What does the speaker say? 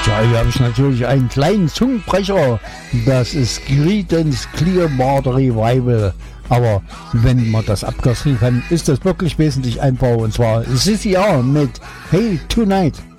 Tja, hier habe ich natürlich einen kleinen Zungenbrecher. Das ist Creedence Clearwater Revival. Aber wenn man das abkürzen kann, ist das wirklich wesentlich einfacher. Und zwar CCR mit Hey Tonight.